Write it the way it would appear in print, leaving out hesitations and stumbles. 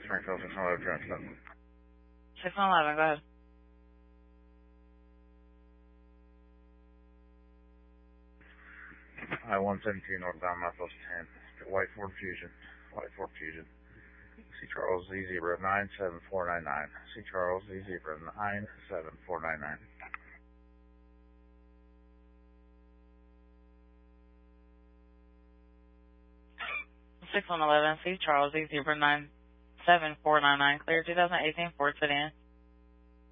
Springfield 611 Transmit. 611, go ahead. I-117 northbound Northwest 10. White Ford Fusion. White Ford Fusion. C. Charles Z Zebra 97499. C. Charles Z Zebra 97499. 6111, C. Charles Z Zebra 97499, clear 2018 Ford sedan.